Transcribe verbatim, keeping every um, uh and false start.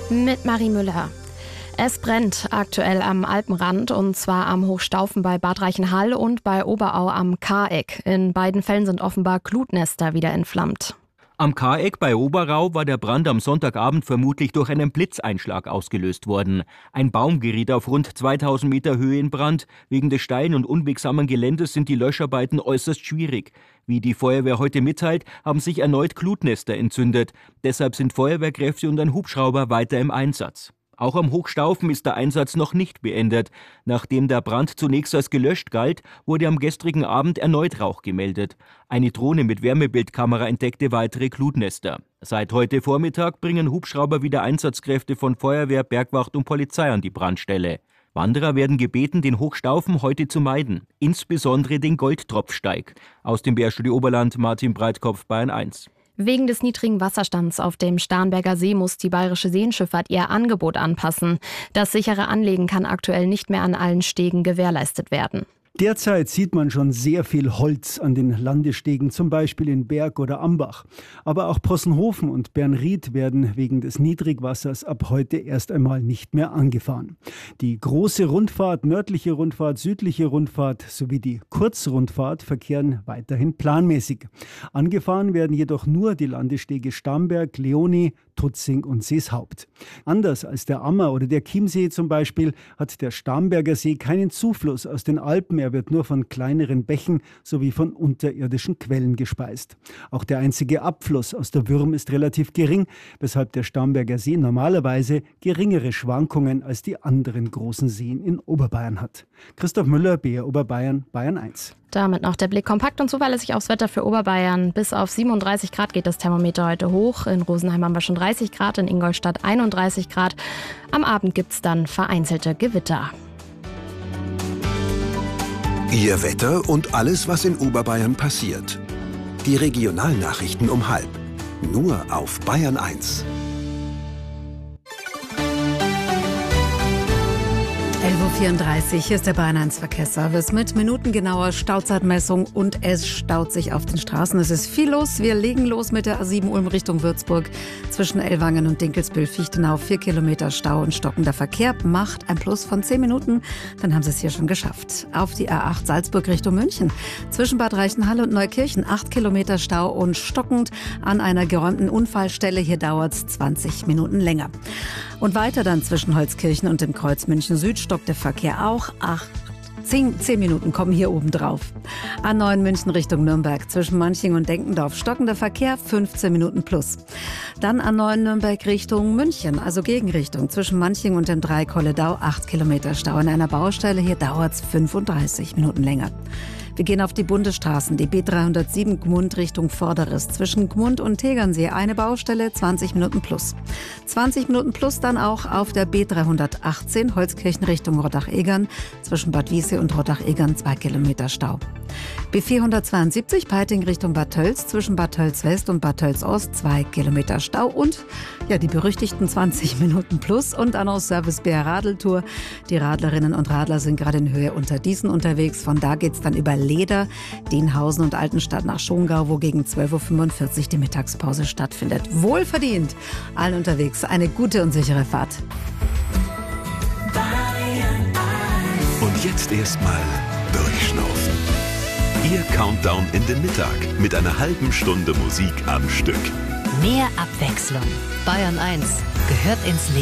Mit Marie Müller. Es brennt aktuell am Alpenrand, und zwar am Hochstaufen bei Bad Reichenhall und bei Oberau am Kareck. In beiden Fällen sind offenbar Glutnester wieder entflammt. Am Kareck bei Oberau war der Brand am Sonntagabend vermutlich durch einen Blitzeinschlag ausgelöst worden. Ein Baum geriet auf rund zweitausend Meter Höhe in Brand. Wegen des steilen und unwegsamen Geländes sind die Löscharbeiten äußerst schwierig. Wie die Feuerwehr heute mitteilt, haben sich erneut Glutnester entzündet. Deshalb sind Feuerwehrkräfte und ein Hubschrauber weiter im Einsatz. Auch am Hochstaufen ist der Einsatz noch nicht beendet. Nachdem der Brand zunächst als gelöscht galt, wurde am gestrigen Abend erneut Rauch gemeldet. Eine Drohne mit Wärmebildkamera entdeckte weitere Glutnester. Seit heute Vormittag bringen Hubschrauber wieder Einsatzkräfte von Feuerwehr, Bergwacht und Polizei an die Brandstelle. Wanderer werden gebeten, den Hochstaufen heute zu meiden, insbesondere den Goldtropfsteig. Aus dem B R-Studio Oberland, Martin Breitkopf, Bayern eins. Wegen des niedrigen Wasserstands auf dem Starnberger See muss die bayerische Seenschifffahrt ihr Angebot anpassen. Das sichere Anlegen kann aktuell nicht mehr an allen Stegen gewährleistet werden. Derzeit sieht man schon sehr viel Holz an den Landestegen, zum Beispiel in Berg oder Ambach. Aber auch Possenhofen und Bernried werden wegen des Niedrigwassers ab heute erst einmal nicht mehr angefahren. Die große Rundfahrt, nördliche Rundfahrt, südliche Rundfahrt sowie die Kurzrundfahrt verkehren weiterhin planmäßig. Angefahren werden jedoch nur die Landestege Starnberg, Leoni, Tutzing und Seeshaupt. Anders als der Ammer oder der Chiemsee zum Beispiel hat der Starnberger See keinen Zufluss aus den Alpen. Er wird nur von kleineren Bächen sowie von unterirdischen Quellen gespeist. Auch der einzige Abfluss aus der Würm ist relativ gering, weshalb der Starnberger See normalerweise geringere Schwankungen als die anderen großen Seen in Oberbayern hat. Christoph Müller, B R Oberbayern, Bayern eins. Damit noch der Blick kompakt und zuverlässig aufs Wetter für Oberbayern. Bis auf siebenunddreißig Grad geht das Thermometer heute hoch. In Rosenheim haben wir schon dreißig Grad, in Ingolstadt einunddreißig Grad. Am Abend gibt es dann vereinzelte Gewitter. Ihr Wetter und alles, was in Oberbayern passiert. Die Regionalnachrichten um halb. Nur auf Bayern eins. elf Uhr vierunddreißig, hier ist der Bayern eins Verkehrsservice mit minutengenauer Stauzeitmessung, und es staut sich auf den Straßen. Es ist viel los. Wir legen los mit der A sieben Ulm Richtung Würzburg. Zwischen Ellwangen und Dinkelsbühl-Fichtenau vier Kilometer Stau und stockender Verkehr macht ein Plus von zehn Minuten. Dann haben Sie es hier schon geschafft. Auf die A acht Salzburg Richtung München. Zwischen Bad Reichenhall und Neukirchen acht Kilometer Stau und stockend an einer geräumten Unfallstelle. Hier dauert es zwanzig Minuten länger. Und weiter dann zwischen Holzkirchen und dem Kreuz München Süd stockt der Verkehr auch. Acht, zehn, zehn Minuten kommen hier oben drauf. A neun München Richtung Nürnberg. Zwischen Manching und Denkendorf stockender Verkehr, fünfzehn Minuten plus. Dann A neun Nürnberg Richtung München, also Gegenrichtung. Zwischen Manching und dem Dreieck Holledau acht Kilometer Stau an einer Baustelle. Hier dauert es fünfunddreißig Minuten länger. Wir gehen auf die Bundesstraßen, die B dreihundertsieben Gmund Richtung Vorderes. Zwischen Gmund und Tegernsee eine Baustelle, zwanzig Minuten plus. zwanzig Minuten plus dann auch auf der B dreihundertachtzehn Holzkirchen Richtung Rottach-Egern. Zwischen Bad Wiessee und Rottach-Egern zwei Kilometer Stau. B vierhundertzweiundsiebzig Peiting Richtung Bad Tölz. Zwischen Bad Tölz West und Bad Tölz Ost zwei Kilometer Stau. Und ja, die berüchtigten zwanzig Minuten plus. Und dann auch Service B R Radeltour. Die Radlerinnen und Radler sind gerade in Höhe unter Diesen unterwegs. Von da geht's dann über Leder, Denhausen und Altenstadt nach Schongau, wo gegen zwölf Uhr fünfundvierzig die Mittagspause stattfindet. Wohlverdient. Allen unterwegs eine gute und sichere Fahrt. Und jetzt erstmal durchschnaufen. Ihr Countdown in den Mittag mit einer halben Stunde Musik am Stück. Mehr Abwechslung. Bayern eins gehört ins Leben.